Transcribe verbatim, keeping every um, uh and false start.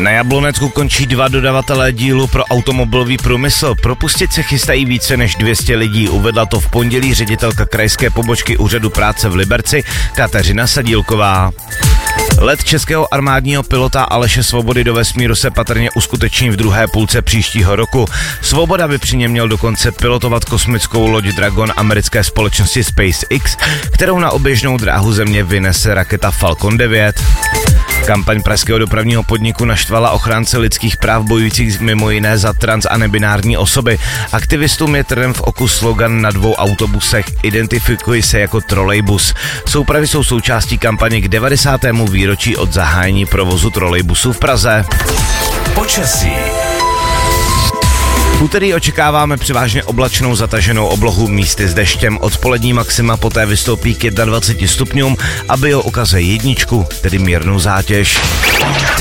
Na Jablonecku končí dva dodavatelé dílu pro automobilový průmysl. Propustit se chystají více než dvě stě lidí. Uvedla to v pondělí ředitelka krajské pobočky úřadu práce v Liberci Kateřina Sadílková. Let českého armádního pilota Aleše Svobody do vesmíru se patrně uskuteční v druhé půlce příštího roku. Svoboda by při něm měl dokonce pilotovat kosmickou loď Dragon americké společnosti SpaceX, kterou na oběžnou dráhu Země vynese raketa Falcon devět. Kampaň pražského dopravního podniku naštvala ochránce lidských práv bojujících mimo jiné za trans a nebinární osoby. Aktivistům je trnem v oku slogan na dvou autobusech Identifikuj se jako trolejbus. Soupravy jsou součástí kampaně k devadesátému výročí od zahájení provozu trolejbusů v Praze. Počasí. V úterý očekáváme převážně oblačnou zataženou oblohu, místy s deštěm. Odpolední maxima poté vystoupí k dvaceti jednomu stupňům a bio ukazuje jedničku, tedy mírnou zátěž.